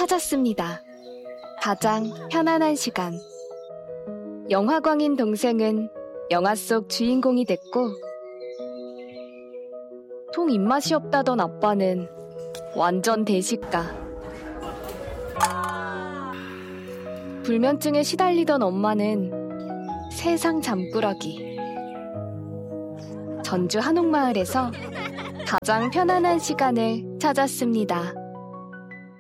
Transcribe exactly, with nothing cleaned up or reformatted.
찾았습니다. 가장 편안한 시간. 영화광인 동생은 영화 속 주인공이 됐고, 통 입맛이 없다던 아빠는 완전 대식가. 불면증에 시달리던 엄마는 세상 잠꾸러기. 전주 한옥마을에서 가장 편안한 시간을 찾았습니다.